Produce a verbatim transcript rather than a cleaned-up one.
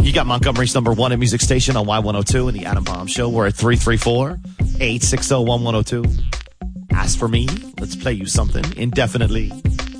You got Montgomery's number one at Music Station on Y one oh two and the Adam Bomb Show. We're at three three four, eight six zero, one one zero two. Ask for me. Let's play you something indefinitely.